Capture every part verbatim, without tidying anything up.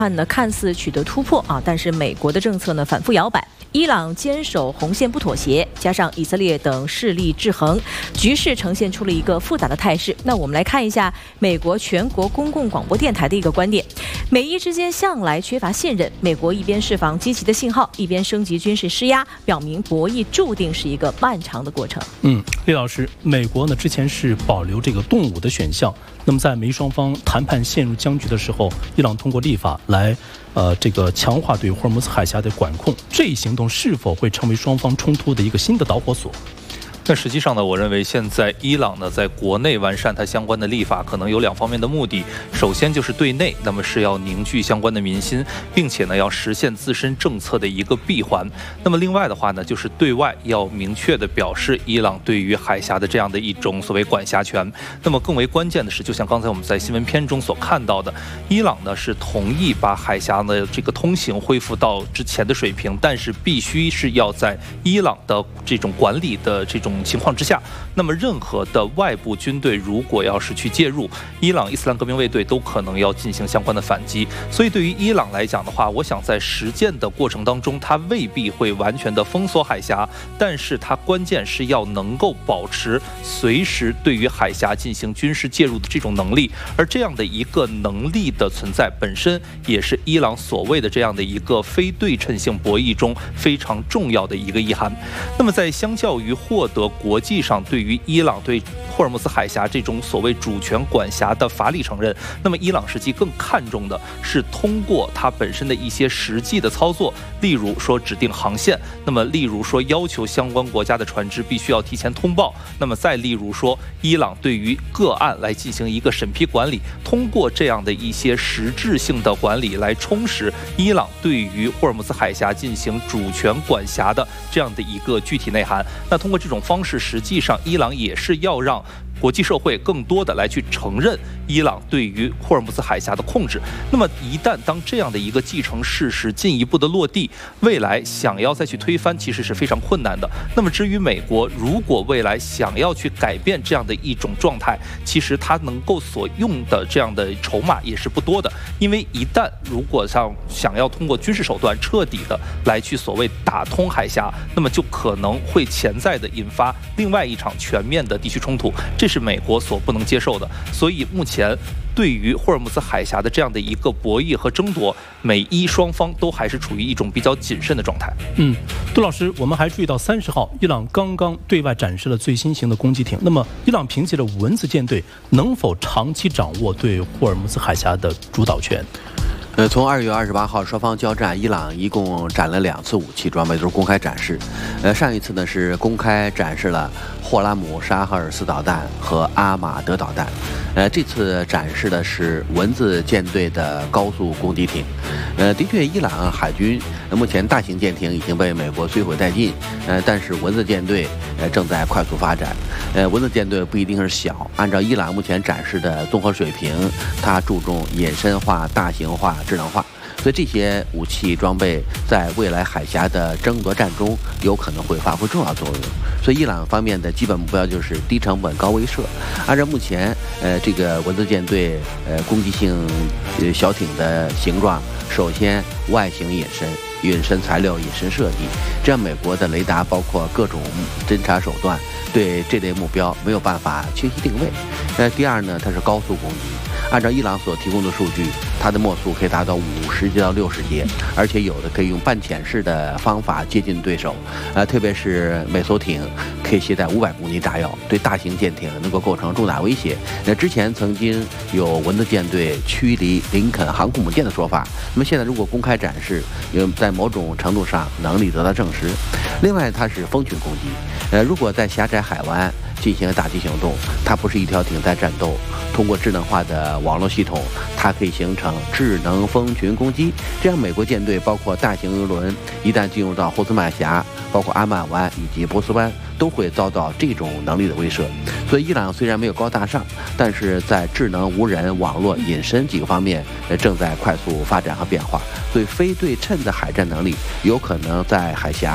案呢看似取得突破啊，但是美国的政策呢反复摇摆，伊朗坚守红线不妥协，加上以色列等势力制衡，局势呈现出了一个复杂的态势。那我们来看一下美国全国公共广播电台的一个观点：美伊之间向来缺乏信任，美国一边释放积极的信号，一边升级军事施压，表明博弈注定是一个漫长的过程。 嗯，李老师，美国呢之前是保留这个动武的选项，那么在美伊双方谈判陷入僵局的时候，伊朗通过立法来呃这个强化对霍尔木兹海峡的管控，这一行动是否会成为双方冲突的一个新的导火索？ 但实际上呢，我认为现在伊朗呢在国内完善它相关的立法，可能有两方面的目的。首先就是对内，那么是要凝聚相关的民心，并且呢要实现自身政策的一个闭环。那么另外的话呢，就是对外要明确的表示伊朗对于海峡的这样的一种所谓管辖权。那么更为关键的是，就像刚才我们在新闻片中所看到的，伊朗呢是同意把海峡的这个通行恢复到之前的水平，但是必须是要在伊朗的这种管理的这种情况之下，那么任何的外部军队如果要是去介入，伊朗伊斯兰革命卫队都可能要进行相关的反击。所以对于伊朗来讲的话，我想在实践的过程当中，它未必会完全的封锁海峡，但是它关键是要能够保持随时对于海峡进行军事介入的这种能力，而这样的一个能力的存在本身也是伊朗所谓的这样的一个非对称性博弈中非常重要的一个意涵。那么在相较于获得国际上对于伊朗对霍尔木兹海峡这种所谓主权管辖的法理承认，那么伊朗实际更看重的是通过它本身的一些实际的操作，例如说指定航线，那么例如说要求相关国家的船只必须要提前通报，那么再例如说伊朗对于个案来进行一个审批管理，通过这样的一些实质性的管理来充实伊朗对于霍尔木兹海峡进行主权管辖的这样的一个具体内涵。那通过这种方式，实际上伊朗也是要让国际社会更多的来去承认伊朗对于霍尔木兹海峡的控制。那么一旦当这样的一个既成事实进一步的落地，未来想要再去推翻其实是非常困难的。那么至于美国如果未来想要去改变这样的一种状态，其实它能够所用的这样的筹码也是不多的。因为一旦如果像想要通过军事手段彻底的来去所谓打通海峡，那么就可能会潜在的引发另外一场全面的地区冲突，这是美国所不能接受的。所以目前对于霍尔木兹海峡的这样的一个博弈和争夺，美伊双方都还是处于一种比较谨慎的状态。 嗯，杜老师，我们还注意到三十号，伊朗刚刚对外展示了最新型的攻击艇。那么，伊朗凭借着蚊子舰队，能否长期掌握对霍尔木兹海峡的主导权？ 呃，从二月二十八号双方交战，伊朗一共展了两次武器装备，都是公开展示。呃，上一次呢是公开展示了霍拉姆沙赫尔斯导弹和阿马德导弹，呃，这次展示的是蚊子舰队的高速攻击艇。呃，的确，伊朗海军目前大型舰艇已经被美国摧毁殆尽，呃，但是蚊子舰队呃正在快速发展。呃，蚊子舰队不一定是小，按照伊朗目前展示的综合水平，它注重隐身化、大型化、智能化。所以这些武器装备在未来海峡的争夺战中有可能会发挥重要作用。所以伊朗方面的基本目标就是低成本高威慑。按照目前呃这个蚊子舰队呃攻击性呃小艇的形状，首先外形隐身，隐身材料、隐身设计，这样美国的雷达包括各种侦察手段对这类目标没有办法清晰定位。那第二呢，它是高速攻击。按照伊朗所提供的数据，它的末速可以达到五十节到六十节，而且有的可以用半潜式的方法接近对手。呃，特别是每艘艇可以携带五百公斤炸药，对大型舰艇能够构成重大威胁。那之前曾经有蚊子舰队驱离林肯航空母舰的说法，那么现在如果公开展示，有在某种程度上能力得到证实。另外，它是蜂群攻击。呃，如果在狭窄海湾进行打击行动，它不是一条艇在战斗，通过智能化的网络系统，它可以形成智能蜂群攻击。这样，美国舰队包括大型游轮一旦进入到霍斯曼峡、包括阿曼湾以及波斯湾，都会遭到这种能力的威慑。所以，伊朗虽然没有高大上，但是在智能、无人、网络、隐身几个方面，呃，正在快速发展和变化。所以，非对称的海战能力有可能在海峡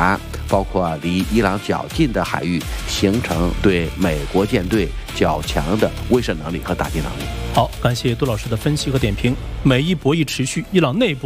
包括离伊朗较近的海域，形成对美国舰队较强的威慑能力和打击能力。 好，感谢杜老师的分析和点评。美伊博弈持续，伊朗内部